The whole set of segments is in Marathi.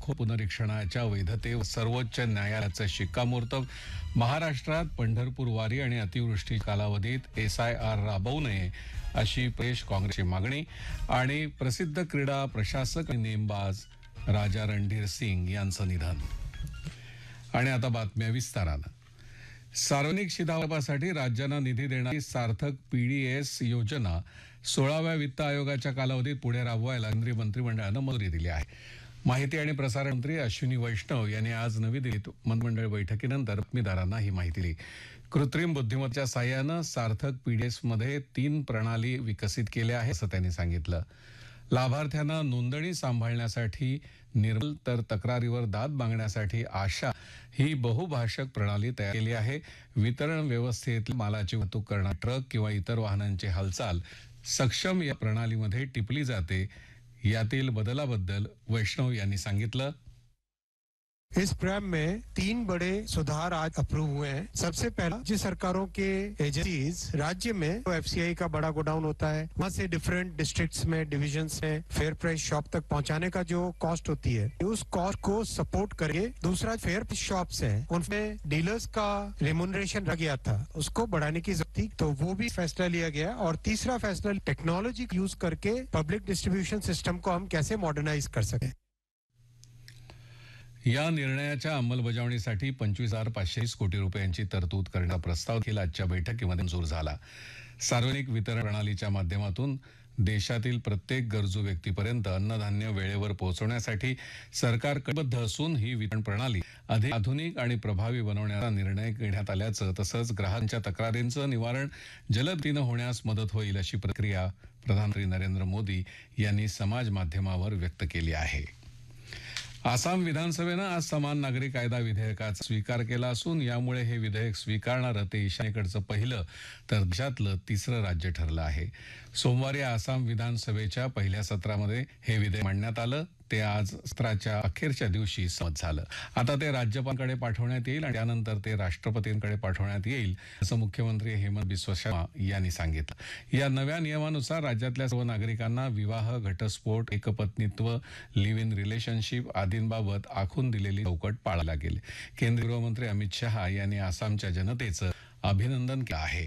सखोल पुनरीक्षणाच्या वैधतेवर सर्वोच्च न्यायालयाचं शिक्कामोर्तब. महाराष्ट्रात पंढरपूर वारी आणि अतिवृष्टी कालावधीत SIR राबवू नये अशी प्रदेश काँग्रेसची मागणी. आणि प्रसिद्ध क्रीडा प्रशासक आणि नेमबाज राजा रणधीर सिंग यांचं निधन. आणि आता बातम्या विस्तारानं. सार्वजनिक शिधावासाठी राज्यांना निधी देणारी सार्थक PDS योजना 16व्या वित्त आयोगाच्या कालावधीत पुढे राबवायला केंद्रीय मंत्रिमंडळानं मंजुरी दिली आहे. माहिती आणि प्रसारण मंत्री अश्विनी वैष्णव यांनी आज नवी दिल्लीत मंत्रिमंडळ बैठकीनंतर बातमीदारांना ही माहिती दिली. कृत्रिम बुद्धिमत्तेच्या साहाय्यानं सार्थक PDS मध्ये 3 प्रणाली विकसित केल्या आहेत असं त्यांनी सांगितलं. लाभार्थ्यांना नोंदणी सांभाळण्यासाठी निर्मल तर तक्रारीवर दाद मागण्यासाठी आशा ही बहुभाषक प्रणाली तयार केली आहे. वितरण व्यवस्थेत मालाची वाहतूक करणारे ट्रक किंवा इतर वाहनांची हालचाल सक्षम या प्रणालीमध्ये टिपली जाते. यातील बदलाबद्दल वैष्णव यांनी सांगितलं. इस प्रोग्राम में 3 बड़े सुधार आज अप्रूव हुए हैं. सबसे पहला, राज्य सरकारों के एजेंसीज राज्य में FCI का बड़ा गोडाउन होता है, वहाँ से डिफरेंट डिस्ट्रिक्ट्स में डिविजन्स में फेयर प्राइस शॉप तक पहुंचाने का जो कॉस्ट होती है उस कॉस्ट को सपोर्ट करके. दूसरा, फेयर शॉप्स है उनमें डीलर्स का रेमुनरेशन रह गया था, उसको बढ़ाने की जरूरत थी, तो वो भी फैसला लिया गया. और तीसरा फैसला, टेक्नोलॉजी यूज करके पब्लिक डिस्ट्रीब्यूशन सिस्टम को हम कैसे मॉडर्नाइज कर सकें. या निर्णयाच्या अंमलबजावणीसाठी 25,530 कोटी रुपयांची तरतूद करण्याचा प्रस्ताव देखील आजच्या बैठकीमध्ये मंजूर झाला. सार्वजनिक वितरण प्रणालीच्या माध्यमातून देशातील प्रत्येक गरजू व्यक्तीपर्यंत अन्नधान्य वेळेवर पोहोचवण्यासाठी सरकार कटिबद्ध असून ही वितरण प्रणाली अधिक आधुनिक आणि प्रभावी बनवण्याचा निर्णय घेण्यात आल्याचं तसंच ग्राहकांच्या तक्रारींचं निवारण जलदगतीनं होण्यास मदत होईल अशी प्रतिक्रिया प्रधानमंत्री नरेंद्र मोदी यांनी समाज माध्यमावर व्यक्त केली आहे. आसाम विधानसभेनं आज समान नागरी कायदा विधेयकाचा स्वीकार केला असून यामुळे हे विधेयक स्वीकारणारं ते ईशान्येकडचं पहिलं तर देशातलं 3रं राज्य ठरलं आहे. सोमवारी आसाम विधानसभेच्या पहिल्या सत्रामध्ये हे विधेयक मांडण्यात आलं. ते आज सत्राच्या अखेरच्या दिवशी संमत झालं. आता ते राज्यपालांकडे पाठवण्यात येईल आणि त्यानंतर ते राष्ट्रपतींकडे पाठवण्यात येईल असं मुख्यमंत्री हेमंत बिस्वा शर्मा यांनी सांगितलं. या नव्या नियमानुसार राज्यातल्या सर्व नागरिकांना विवाह, घटस्फोट, एकपत्नीत्व, लिव्ह इन रिलेशनशिप आदींबाबत आखून दिलेली चौकट पाळायला लागेल. केंद्रीय गृहमंत्री अमित शहा यांनी आसामच्या जनतेचं अभिनंदन केलं आहे.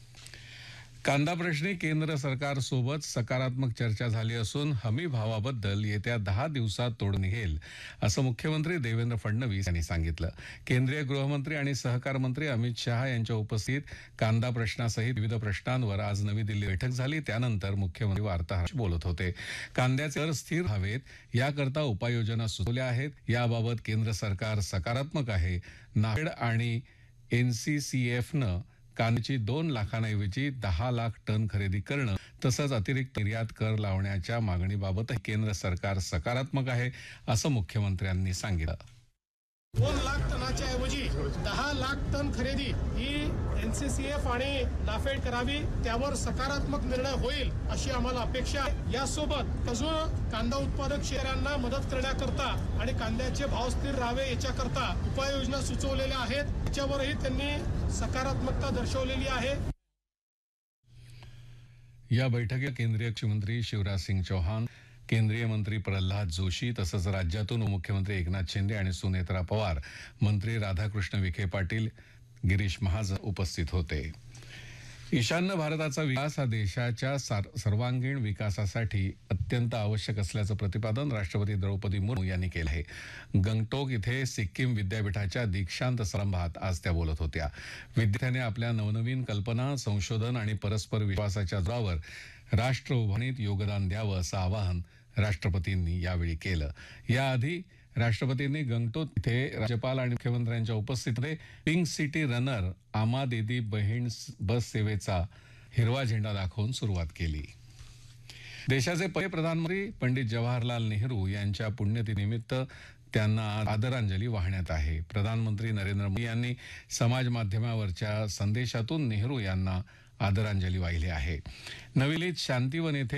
कांदा प्रश्नी केंद्र सरकारसोबत सकारात्मक चर्चा झाली असून हमी भावाबद्दल येत्या 10 दिवसात तोडगा निघेल असं मुख्यमंत्री देवेंद्र फडणवीस यांनी सांगितलं. केंद्रीय गृहमंत्री आणि सहकार मंत्री अमित शहा यांच्या उपस्थितीत कांदा प्रश्नासहित विविध प्रश्नांवर आज नवी दिल्ली बैठक झाली. त्यानंतर मुख्यमंत्री वार्ताहरांशी बोलत होते. कांद्याचे दर स्थिर व्हावेत याकरता उपाययोजना सुचवल्या आहेत. याबाबत केंद्र सरकार सकारात्मक आहे. नाफेड आणि NCCFनं कांद्याची 2 लाखांऐवजी 10 लाख टन खरेदी करणं तसंच अतिरिक्त निर्यात कर लावण्याच्या मागणीबाबत केंद्र सरकार सकारात्मक आहे असं मुख्यमंत्र्यांनी सांगितलं. 2 लाख टनाच्या ऐवजी 10 लाख टन खरेदी ही NCCF आणि नाफेड करावी, त्यावर सकारात्मक निर्णय होईल अशी आम्हाला अपेक्षा आहे. यासोबत अजून कांदा उत्पादक शेतकऱ्यांना मदत करण्याकरता आणि कांद्याचे भाव स्थिर राहावे याच्याकरता उपाययोजना सुचवलेल्या आहेत. त्याच्यावरही त्यांनी सकारात्मकता दर्शवलेली आहे. या बैठकीत केंद्रीय कृषी मंत्री शिवराज सिंग चौहान, केंद्रीय मंत्री प्रल्हाद जोशी तसंच राज्यातून उपमुख्यमंत्री एकनाथ शिंदे आणि सुनेत्रा पवार, मंत्री राधाकृष्ण विखे पाटील, गिरीश महाजन उपस्थित होते. ईशान्य भारताचा विकास हा देशाच्या सर्वांगीण विकासासाठी अत्यंत आवश्यक असल्याचं प्रतिपादन राष्ट्रपती द्रौपदी मुर्मू यांनी केलं आहे. गंगटोक इथे सिक्कीम विद्यापीठाच्या दीक्षांत समारंभात आज त्या बोलत होत्या. विद्यार्थ्यांनी आपल्या नवनवीन कल्पना, संशोधन आणि परस्पर विश्वासाच्या जोरावर राष्ट्र उभारणीत योगदान द्यावं असं आवाहन राष्ट्रपतींनी यावेळी केलं. याआधी राष्ट्रपतींनी गंगटोक इथे राज्यपाल आणि मुख्यमंत्र्यांच्या उपस्थितीत पिंक सिटी रनर आमा दीदी बहीण बस सेवेचा हिरवा झेंडा दाखवून सुरुवात केली. देशाचे पहिले प्रधानमंत्री पंडित जवाहरलाल नेहरू यांच्या पुण्यतिथीनिमित्त त्यांना आदरांजली वाहण्यात आहे. प्रधानमंत्री नरेंद्र मोदी यांनी समाज माध्यमावरच्या संदेशातून नेहरू यांना आदरांजली वाहिली आहे. नवी दिल्लीत शांतिवन येथे